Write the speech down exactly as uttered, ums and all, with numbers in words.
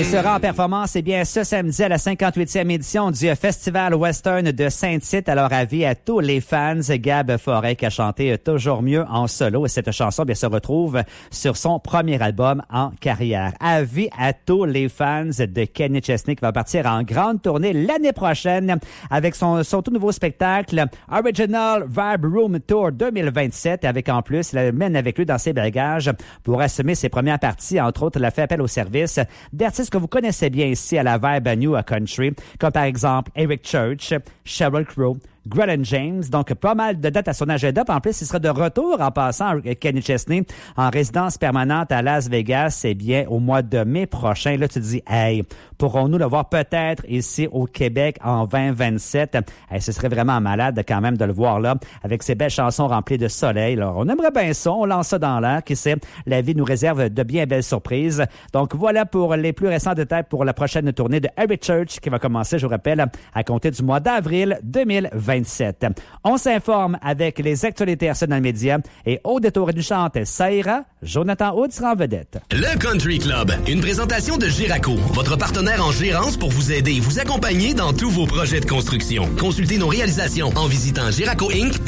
sera en performance, eh bien, ce samedi à la cinquante-huitième édition du Festival Western de Saint-Tite. Alors, avis à tous les fans, Gab Forêt qui a chanté Toujours mieux en solo. Et cette chanson, bien, se retrouve sur son premier album en carrière. Avis à tous les fans de Kenny Chesney qui va partir en grande tournée l'année prochaine avec son, son tout nouveau spectacle Original Vibe Room Tour deux mille vingt-sept. Avec en plus, il amène avec lui dans ses bagages pour assumer ses premières parties. Entre autres, il a fait appel au service d'artistes que vous connaissez bien ici à la Vibe New Country, comme par exemple Eric Church, Sheryl Crow, Grelin James. Donc, pas mal de dates à son agenda. Puis en plus, il sera de retour en passant Kenny Chesney en résidence permanente à Las Vegas, eh bien, au mois de mai prochain. Là, tu te dis, hey, pourrons-nous le voir peut-être ici au Québec en vingt vingt-sept? Hey, ce serait vraiment malade quand même de le voir là, avec ses belles chansons remplies de soleil. Alors, on aimerait bien ça. On lance ça dans l'air. Qui sait, la vie nous réserve de bien belles surprises. Donc, voilà pour les plus récents détails pour la prochaine tournée de Eric Church qui va commencer, je vous rappelle, à compter du mois d'avril deux mille vingt-sept. On s'informe avec les actualités Arsenal Média et au détour du chante, ça ira, Jonathan Hood sera en vedette. Le Country Club, une présentation de Giraco, votre partenaire en gérance pour vous aider et vous accompagner dans tous vos projets de construction. Consultez nos réalisations en visitant giraco inc point com.